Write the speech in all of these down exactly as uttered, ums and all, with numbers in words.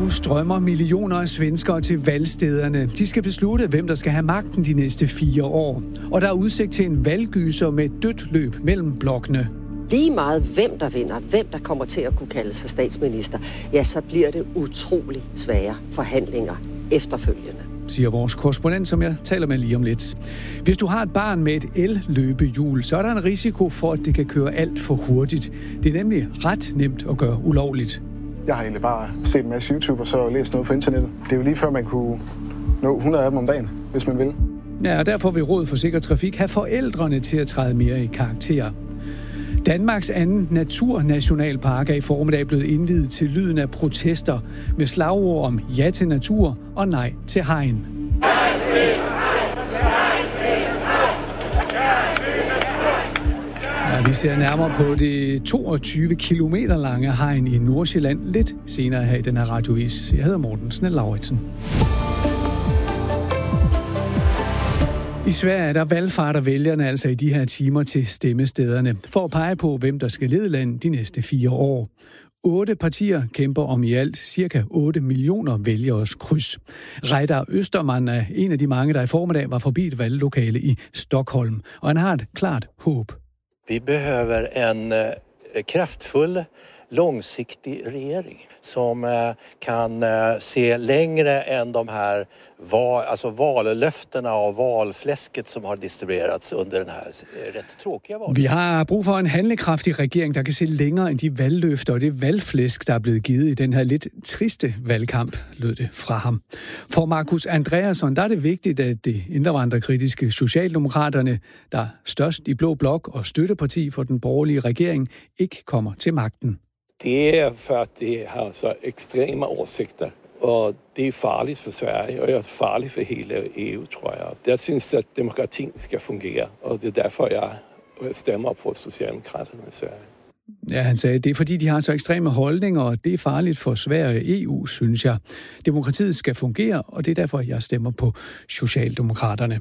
Nu strømmer millioner af svenskere til valgstederne. De skal beslutte, hvem der skal have magten de næste fire år. Og der er udsigt til en valggyser med et dødt løb mellem blokkene. Lige meget hvem der vinder, hvem der kommer til at kunne kalde sig statsminister, ja, så bliver det utrolig svære forhandlinger efterfølgende, Siger vores korrespondent, som jeg taler med lige om lidt. Hvis du har et barn med et el-løbehjul, så er der en risiko for, at det kan køre alt for hurtigt. Det er nemlig ret nemt at gøre ulovligt. Jeg har egentlig bare set en masse YouTube og så læst noget på internettet. Det er jo lige før, man kunne nå hundrede af dem om dagen, hvis man vil. Ja, og derfor vil Rådet for Sikker Trafik have forældrene til at træde mere i karakter. Danmarks anden naturnationalpark er i formiddag blevet indviet til lyden af protester med slagord om ja til natur og nej til hegn. Ja, vi ser nærmere på det toogtyve kilometer lange hegn i Nordsjælland lidt senere her i den her radiovis. Jeg hedder Morten Snell-Lauritsen. I Sverige der valgfarter vælgerne altså i de her timer til stemmestederne for at pege på, hvem der skal lede landet de næste fire år. Otte partier kæmper om i alt cirka otte millioner vælgeres kryds. Reidar Österman er en af de mange, der i formiddag var forbi et valglokale i Stockholm, og han har et klart håb. Vi behöver en uh, kraftfull, långsiktig regering som uh, kan uh, se längre än de här val, alltså vallöftena och valfläsket som har distribuerats under den här uh, rätt tråkiga valen. Vi har brug for en handlekraftig regering, der kan se længere end de valgløfter og det valgflæsk, der er blevet givet i den her lidt triste valgkamp, lød det fra ham. For Markus Andreasson, der er det vigtigt, at det indvandrerkritiske Socialdemokraterne, der er størst i blå blok og støtteparti for den borgerlige regering, ikke kommer til magten. Det är för att det har så extrema åsikter och det är farligt för Sverige och det är farligt för hela E U, tror jag. Jag syns att demokratin ska fungera och det är därför jag stämmer på Socialdemokraterna i Sverige. Ja, han sagde, det er fordi, de har så ekstreme holdninger, og det er farligt for Sverige og E U, synes jeg. Demokratiet skal fungere, og det er derfor, jeg stemmer på Socialdemokraterne.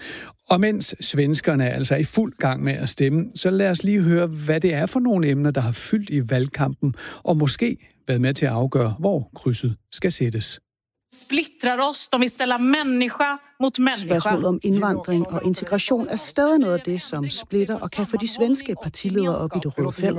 Og mens svenskerne altså er i fuld gang med at stemme, så lad os lige høre, hvad det er for nogle emner, der har fyldt i valgkampen, og måske været med til at afgøre, hvor krydset skal sættes. Splittrar os, de vil stille mennesker mod mennesker. Spørgsmålet om indvandring og integration er stadig noget af det, som splitter og kan få de svenske partiledere op i det røde felt.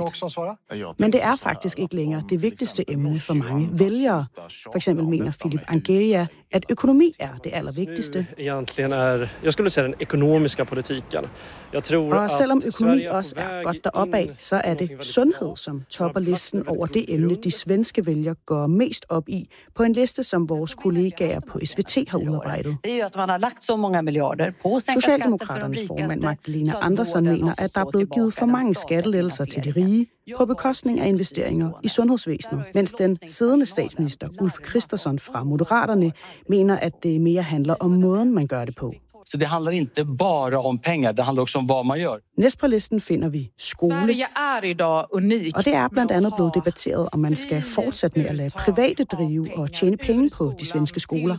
Men det er faktisk ikke længere det vigtigste emne for mange vælgere. For eksempel mener Filip Angelia, at økonomi er det allervigtigste. Egentligen er, jeg skulle sige, den økonomiske politikken. Jeg tror, og selvom økonomi også er godt deropad, så er det sundhed, som topper listen over det emne, de svenske vælgere går mest op i på en liste, som vores kollegaer på S V T har udarbejdet. har lagt så mange milliarder på Socialdemokraternes formand Magdalena Andersson mener, at der er blevet givet for mange skattelettelser til de rige på bekostning af investeringer i sundhedsvæsenet, mens den siddende statsminister Ulf Kristersson fra Moderaterne mener, at det mere handler om måden, man gør det på. Så det handler ikke bare om penge, det handler også om, hvad man gør. Næst på listen finder vi skole. Sverige er i dag unik. Og det er blandt andet blevet debatteret, om man skal fortsætte med at lade private drive og tjene penge på de svenske skoler.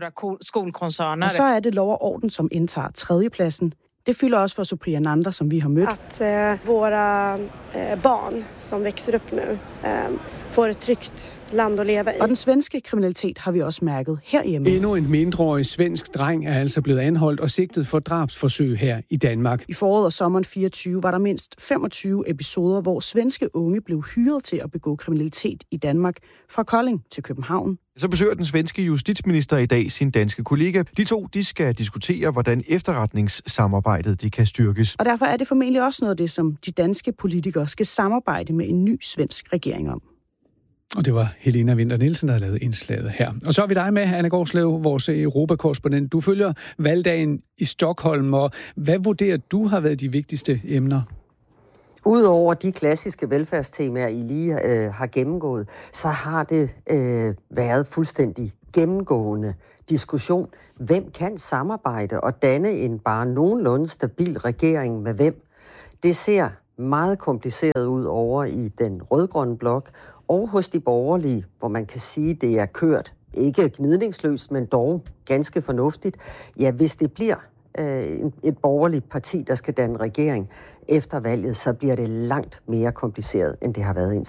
Og så er det lov og orden, som indtager tredjepladsen. Det fylder også for Supriya Nanda, som vi har mødt. At uh, våra uh, barn, som växer upp nu, uh, får et trygt land at leve i. Og den svenske kriminalitet har vi også mærket herhjemme. Endnu en mindreårig svensk dreng er altså blevet anholdt og sigtet for drabsforsøg her i Danmark. I foråret og sommeren fireogtyve var der mindst femogtyve episoder, hvor svenske unge blev hyret til at begå kriminalitet i Danmark fra Kolding til København. Så besøger den svenske justitsminister i dag sin danske kollega. De to de skal diskutere, hvordan efterretningssamarbejdet de kan styrkes. Og derfor er det formentlig også noget af det, som de danske politikere skal samarbejde med en ny svensk regering om. Og det var Helena Winther Nielsen, der lavede indslaget her. Og så er vi dig med, Anna Gårdslev, vores europakorrespondent. Du følger valgdagen i Stockholm, og hvad vurderer du har været de vigtigste emner? Udover de klassiske velfærdstemaer, I lige øh, har gennemgået, så har det øh, været fuldstændig gennemgående diskussion. Hvem kan samarbejde og danne en bare nogenlunde stabil regering med hvem? Det ser meget kompliceret ud over i den rødgrønne blok og hos de borgerlige, hvor man kan sige, det er kørt ikke gnidningsløst, men dog ganske fornuftigt. Ja, hvis det bliver et borgerligt parti, der skal danne regering efter valget, så bliver det langt mere kompliceret, end det har været indtil nu.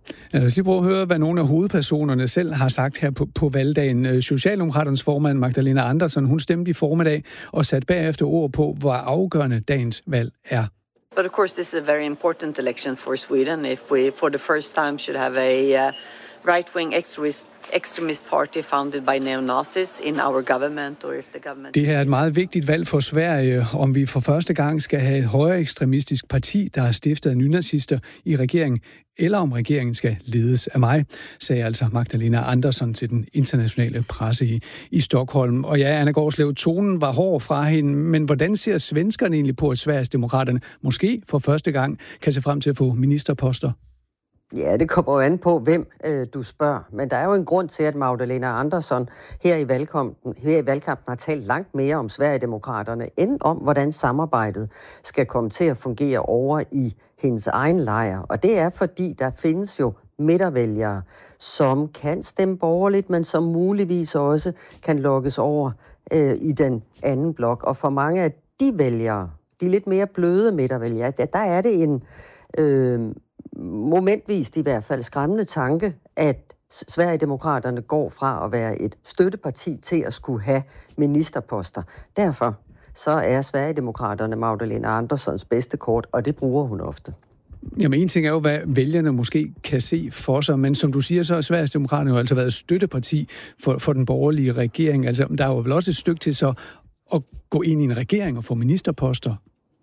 Lad os lige prøve at høre, hvad nogle af hovedpersonerne selv har sagt her på, på valgdagen. Socialdemokraternes formand Magdalena Andersson, hun stemte i formiddag og satte bagefter ord på, hvor afgørende dagens valg er. But of course, this is a very important election for Sweden. If we, for the first time, should have a uh, right-wing extremist, extremist party founded by neo-Nazis in our government, or if the government... Det her er et meget vigtigt valg for Sverige, om vi for første gang skal have et højere ekstremistisk parti, der er stiftet af nynazister i regeringen, eller om regeringen skal ledes af mig, sagde altså Magdalena Andersson til den internationale presse i, i Stockholm. Og ja, Anna Gårdslev, tonen var hård fra hende, men hvordan ser svenskerne egentlig på, at Sverigesdemokraterne måske for første gang kan se frem til at få ministerposter? Ja, det kommer jo an på, hvem øh, du spørger. Men der er jo en grund til, at Magdalena Andersson her i valgkampen, her i valgkampen har talt langt mere om Sverigedemokraterne, end om, hvordan samarbejdet skal komme til at fungere over i hendes egen lejr. Og det er, fordi der findes jo midtervælgere, som kan stemme borgerligt, men som muligvis også kan lokkes over øh, i den anden blok. Og for mange af de vælgere, de lidt mere bløde midtervælgere, der, der er det en... Øh, momentvist i hvert fald skræmmende tanke, at Sverigedemokraterne går fra at være et støtteparti til at skulle have ministerposter. Derfor så er Sverigedemokraterne Magdalena Anderssons bedste kort, og det bruger hun ofte. Jamen en ting er jo, hvad vælgerne måske kan se for sig, men som du siger, så har Sverigedemokraterne jo altså været et støtteparti for, for den borgerlige regering. Altså der er jo vel også et stykke til så at gå ind i en regering og få ministerposter.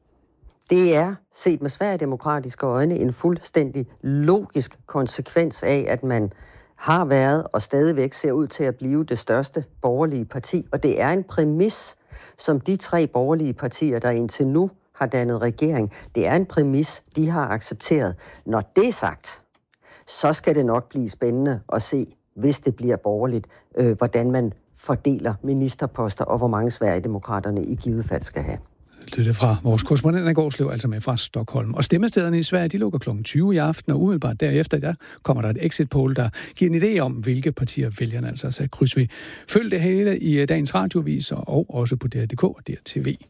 Det er, set med sverigedemokratiske øjne, en fuldstændig logisk konsekvens af, at man har været og stadigvæk ser ud til at blive det største borgerlige parti. Og det er en præmis, som de tre borgerlige partier, der indtil nu har dannet regering, det er en præmis, de har accepteret. Når det er sagt, så skal det nok blive spændende at se, hvis det bliver borgerligt, øh, hvordan man fordeler ministerposter og hvor mange Sverigedemokraterne i givet fald skal have. Det er fra vores korrespondent Anna Gårdslev, altså med fra Stockholm. Og stemmestederne i Sverige, de lukker klokken tyve i aften, og umiddelbart derefter, der kommer der et exit poll, der giver en idé om, hvilke partier vælgerne altså har sat kryds ved. Følg det hele i dagens radioaviser og også på D R punktum D K og D R T V.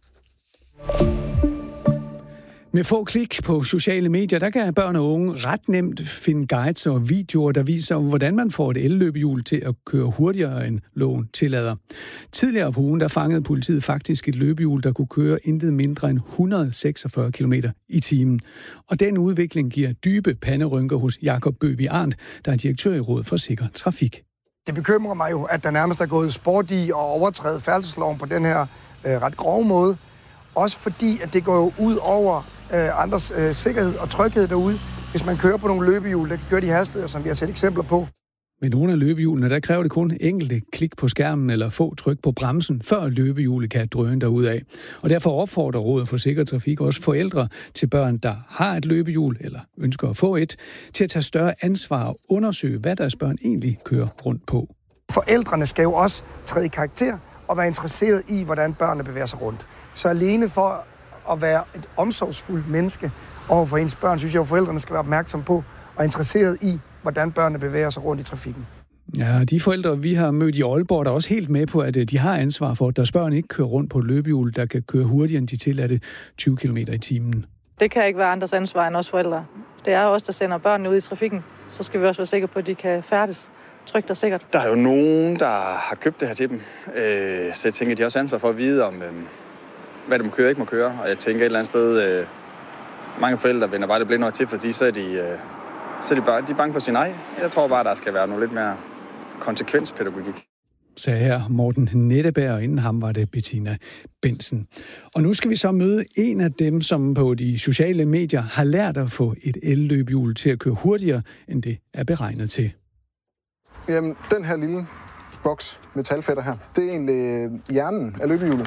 Med få klik på sociale medier, der kan børn og unge ret nemt finde guides og videoer, der viser, hvordan man får et elløbehjul til at køre hurtigere end loven tillader. Tidligere på ugen, der fangede politiet faktisk et løbehjul, der kunne køre intet mindre end et hundrede og seksogfyrre kilometer i timen. Og den udvikling giver dybe panderynker hos Jakob Bøvig Arndt, der er direktør i Rådet for Sikker Trafik. Det bekymrer mig jo, at der nærmest er gået sport i at overtræde færdselsloven på den her øh, ret grove måde. Også fordi, at det går jo ud over øh, andres øh, sikkerhed og tryghed derude, hvis man kører på nogle løbehjul, der kan køre de hastigheder, som vi har set eksempler på. Med nogle af løbehjulene, der kræver det kun enkelte klik på skærmen eller få tryk på bremsen, før løbehjulet kan drøne derudad. Og derfor opfordrer Rådet for Sikker Trafik også forældre til børn, der har et løbehjul eller ønsker at få et, til at tage større ansvar og undersøge, hvad deres børn egentlig kører rundt på. Forældrene skal jo også træde i karakter og være interesseret i, hvordan børnene bevæger sig rundt. Så alene for at være et omsorgsfuldt menneske over for ens børn, synes jeg, at forældrene skal være opmærksomme på og interesseret i, hvordan børnene bevæger sig rundt i trafikken. Ja, de forældre, vi har mødt i Aalborg, der er også helt med på, at de har ansvar for, at deres børn ikke kører rundt på et løbehjul, der kan køre hurtigere end de tilladte tyve kilometer i timen. Det kan ikke være andres ansvar end os forældre. Det er os, der sender børnene ud i trafikken. Så skal vi også være sikre på, at de kan færdes trygt og sikkert. Der er jo nogen, der har købt det her til dem. Øh, så jeg tænker, at de har også ansvar for at vide, om, øh, hvad de må køre og ikke må køre. Og jeg tænker et eller andet sted, øh, mange forældre vender bare det blinde øje til, fordi så er de, øh, så er de, bare, de er bange for sin egen. Jeg tror bare, der skal være noget lidt mere konsekvenspædagogik. Sagde her Morten Netteberg, og inden ham var det Bettina Bensen. Og nu skal vi så møde en af dem, som på de sociale medier har lært at få et elløbehjul til at køre hurtigere, end det er beregnet til. Jamen, den her lille boks metalfætter her, det er egentlig hjernen af løbehjulet.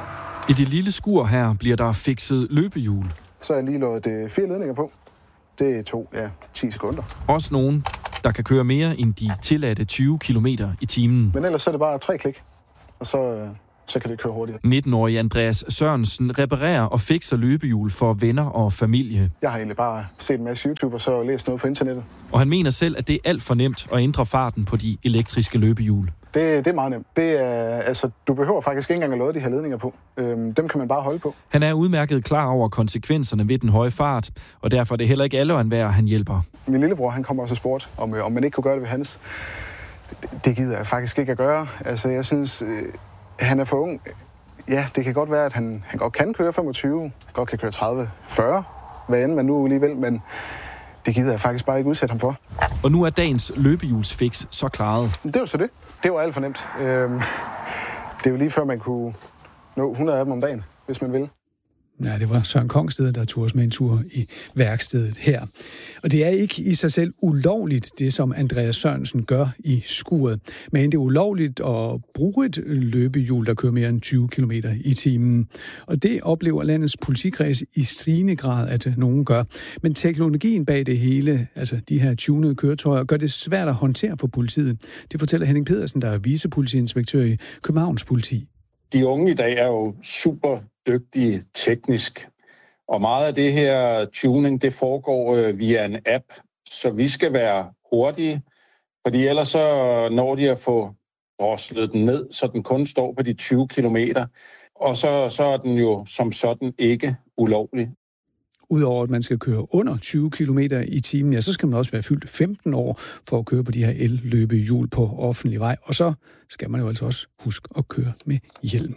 I det lille skur her bliver der fikset løbehjul. Så har jeg lige lavet fire ledninger på. Det tog, ja, ti sekunder. Også nogen, der kan køre mere end de tilladte tyve kilometer i timen. Men ellers så er det bare tre klik, og så, så kan det køre hurtigt. nitten-årige Andreas Sørensen reparerer og fikser løbehjul for venner og familie. Jeg har egentlig bare set en masse YouTube og så læst noget på internettet. Og han mener selv, at det er alt for nemt at ændre farten på de elektriske løbehjul. Det, det er meget nemt. Det er, altså, du behøver faktisk ikke engang at lade de her ledninger på. Øhm, dem kan man bare holde på. Han er udmærket klar over konsekvenserne ved den høje fart, og derfor er det heller ikke alle og enhver, han hjælper. Min lillebror, han kommer også og spurgte, om, om man ikke kunne gøre det ved hans. Det, det gider jeg faktisk ikke at gøre. Altså, jeg synes, øh, han er for ung. Ja, det kan godt være, at han, han godt kan køre femogtyve, godt kan køre tredive, fyrre, hvad end man nu alligevel, men det gider jeg faktisk bare ikke udsætte ham for. Og nu er dagens løbehjulsfix så klaret. Det var så det. Det var alt for nemt. Øhm, det er jo lige før, man kunne nå hundrede af dem om dagen, hvis man ville. Ja, det var Søren Kongsted, der tog os med en tur i værkstedet her. Og det er ikke i sig selv ulovligt, det som Andreas Sørensen gør i skuret. Men det er ulovligt at bruge et løbehjul, der kører mere end tyve kilometer i timen. Og det oplever landets politikreds i stigende grad, at nogen gør. Men teknologien bag det hele, altså de her tunede køretøjer, gør det svært at håndtere for politiet. Det fortæller Henning Pedersen, der er vicepolitiinspektør i Københavns Politi. De unge i dag er jo super dygtige teknisk, og meget af det her tuning, det foregår via en app, så vi skal være hurtige, fordi ellers så når de at få droslet den ned, så den kun står på de tyve kilometer, og så, så er den jo som sådan ikke ulovlig. Udover at man skal køre under tyve kilometer i timen, ja, så skal man også være fyldt femten år for at køre på de her el-løbehjul på offentlig vej. Og så skal man jo altså også huske at køre med hjelm.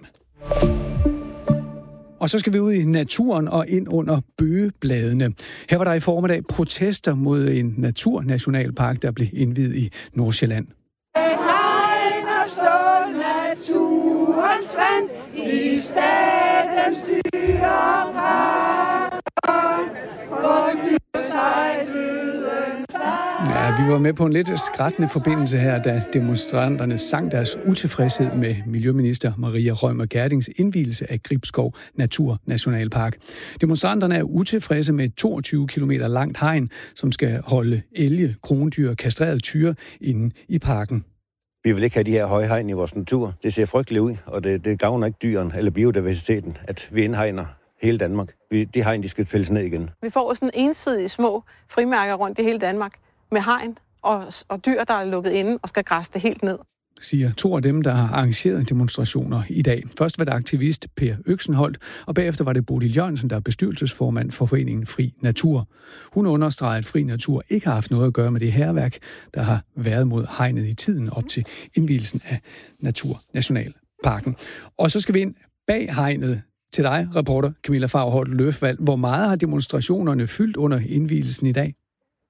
Og så skal vi ud i naturen og ind under bøgebladene. Her var der i formiddag protester mod en naturnationalpark, der blev indviet i Nordsjælland. Naturens vand i statens dyrepark. Ja, vi var med på en lidt skrættende forbindelse her, da demonstranterne sang deres utilfredshed med miljøminister Maria Reumert Gjerdings indvielse af Gribskov Naturnationalpark. Demonstranterne er utilfredse med et toogtyve kilometer langt hegn, som skal holde elge, krondyr og kastrerede tyre inde i parken. Vi vil ikke have de her høje hegn i vores natur. Det ser frygteligt ud, og det, det gavner ikke dyren eller biodiversiteten, at vi indhegner hele Danmark. Vi, de hegn, de skal pilles ned igen. Vi får sådan ensidige små frimærker rundt i hele Danmark med hegn og, og dyr, der er lukket inde og skal græsse det helt ned. Siger to af dem, der har arrangeret demonstrationer i dag. Først var det aktivist Per Øksenholt, og bagefter var det Bodil Jørgensen, der er bestyrelsesformand for foreningen Fri Natur. Hun understreger, at Fri Natur ikke har haft noget at gøre med det hærværk, der har været mod hegnet i tiden op til indvielsen af Naturnationalparken. Og så skal vi ind bag hegnet til dig, reporter Camilla Faurholt Løfvald. Hvor meget har demonstrationerne fyldt under indvielsen i dag?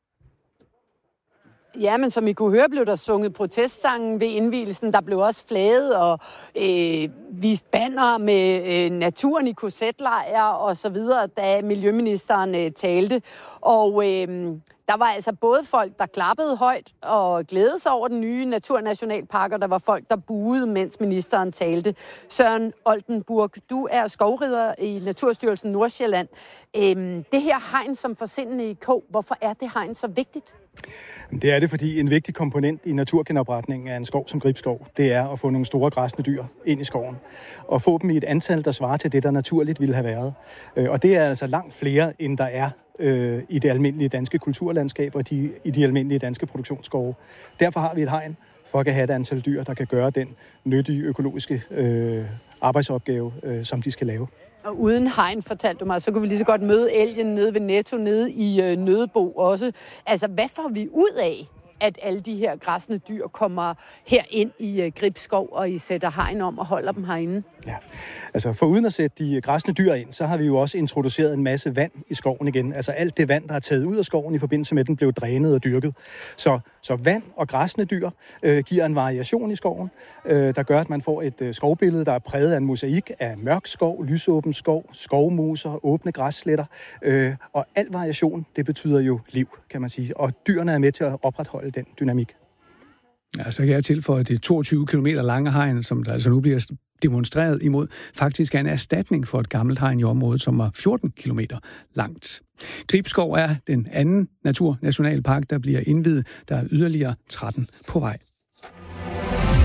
Ja, men som I kunne høre, blev der sunget protestsangen ved indvielsen. Der blev også flaget og øh, vist banner med øh, naturen i K Z-lejr og så videre, da miljøministeren øh, talte. Og øh, der var altså både folk, der klappede højt og glædede sig over den nye naturnationalpark, og der var folk, der buede, mens ministeren talte. Søren Oldenburg, du er skovrider i Naturstyrelsen Nordsjælland. Øh, det her hegn som forsindende i K, hvorfor er det hegn så vigtigt? Det er det, fordi en vigtig komponent i naturgenopretningen af en skov som Gribskov, det er at få nogle store græsne dyr ind i skoven. Og få dem i et antal, der svarer til det, der naturligt ville have været. Og det er altså langt flere, end der er øh, i det almindelige danske kulturlandskab og de, i de almindelige danske produktionsskove. Derfor har vi et hegn, for at have et antal dyr, der kan gøre den nyttige økologiske øh, arbejdsopgave, øh, som de skal lave. Og uden hegn, fortalte du mig, så kunne vi lige så godt møde elgen nede ved Netto, nede i øh, Nødebo også. Altså, hvad får vi ud af, at alle de her græsne dyr kommer her ind i øh, Gribskov, og I sætter hegn om og holder dem herinde? Ja, altså for uden at sætte de græsne dyr ind, så har vi jo også introduceret en masse vand i skoven igen. Altså alt det vand, der er taget ud af skoven i forbindelse med, at den blev drænet og dyrket. Så, så vand og græsne dyr øh, giver en variation i skoven, øh, der gør, at man får et øh, skovbillede, der er præget af en mosaik af mørk skov, lysåben skov, skovmoser, åbne græssletter. Øh, og al variation, det betyder jo liv, kan man sige. Og dyrene er med til at opretholde den dynamik. Ja, så kan jeg tilføje, at det toogtyve kilometer lange hegn, som der altså nu bliver demonstreret imod, faktisk er en erstatning for et gammelt hegn i området, som var fjorten kilometer langt. Gribskov er den anden naturnationalpark, der bliver indviet. Der er yderligere tretten på vej.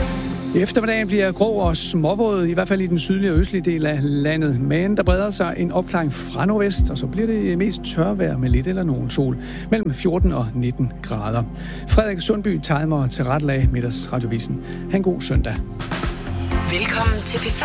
I eftermiddagen bliver grå og småvåd, i hvert fald i den sydlige og østlige del af landet. Men der breder sig en opklaring fra nordvest, og så bliver det mest tørvejr med lidt eller nogen sol. Mellem fjorten og nitten grader. Frederik Sundby, timer til retlag middags radiovisen. Ha' en god søndag. Velkommen til P fem.